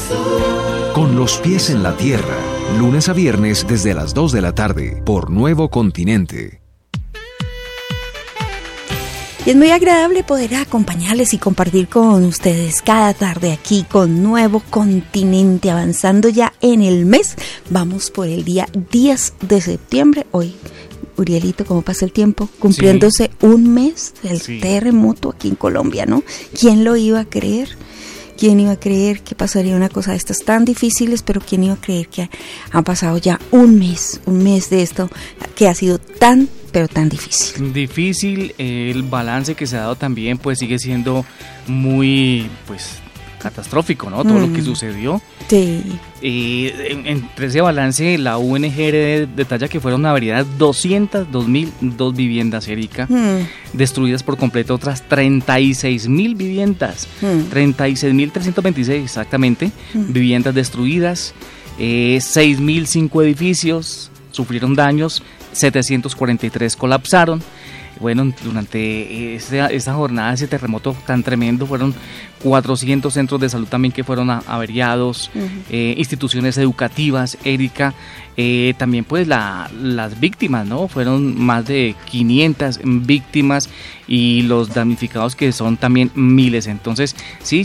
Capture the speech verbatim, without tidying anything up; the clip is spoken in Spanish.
Con los pies en la tierra, lunes a viernes desde las dos de la tarde, por Nuevo Continente. Y es muy agradable poder acompañarles y compartir con ustedes cada tarde aquí con Nuevo Continente, avanzando ya en el mes. Vamos por el día diez de septiembre, hoy. Urielito, ¿cómo pasa el tiempo? Cumpliéndose sí. un mes del sí. terremoto aquí en Colombia, ¿no? ¿Quién lo iba a creer? ¿Quién iba a creer que pasaría una cosa de estas tan difíciles? Pero ¿quién iba a creer que han pasado ya un mes, un mes de esto que ha sido tan, pero tan difícil? Difícil, eh, el balance que se ha dado también pues sigue siendo muy, pues, catastrófico, ¿no? Todo mm. lo que sucedió. Sí. Eh, entre ese balance, la U N G R detalla que fueron averiadas doscientos dos mil dos viviendas, Erika, mm. destruidas por completo otras treinta y seis mil viviendas, mm. treinta y seis mil trescientos veintiséis exactamente, mm. viviendas destruidas, eh, seis mil cinco edificios sufrieron daños, setecientos cuarenta y tres colapsaron. Bueno, durante esta, esta jornada, ese terremoto tan tremendo, fueron cuatrocientos centros de salud también que fueron averiados, uh-huh. eh, instituciones educativas, Erika, eh, también pues la, las víctimas, ¿no? Fueron más de quinientas víctimas y los damnificados que son también miles. Entonces, sí,